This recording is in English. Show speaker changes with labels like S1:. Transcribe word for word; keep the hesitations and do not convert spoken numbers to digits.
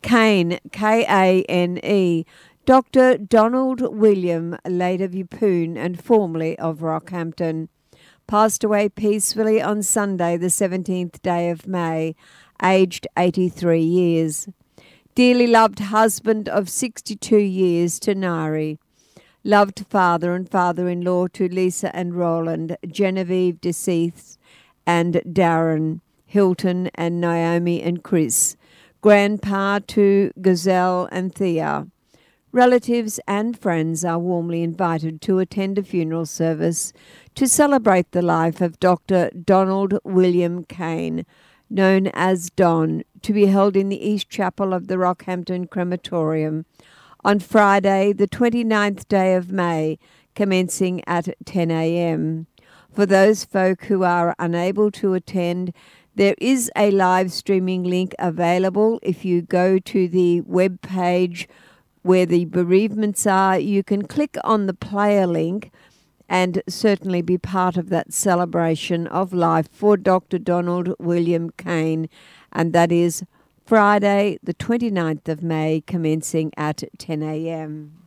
S1: Kane, K A N E, Doctor Donald William, late of Yeppoon and formerly of Rockhampton, passed away peacefully on Sunday, the seventeenth day of May, aged eighty-three years. Dearly loved husband of sixty-two years to Nari. Loved father and father-in-law to Lisa and Roland, Genevieve deceased, and Darren, Hilton and Naomi and Chris. Grandpa to Gazelle and Thea. Relatives and friends are warmly invited to attend a funeral service to celebrate the life of Doctor Donald William Kane, known as Don, to be held in the East Chapel of the Rockhampton Crematorium on Friday, the twenty-ninth day of May, commencing at ten a m For those folk who are unable to attend, there is a live streaming link available. If you go to the web page where the bereavements are, you can click on the player link and certainly be part of that celebration of life for Doctor Donald William Kane, and that is Friday, the twenty-ninth of May, commencing at ten a m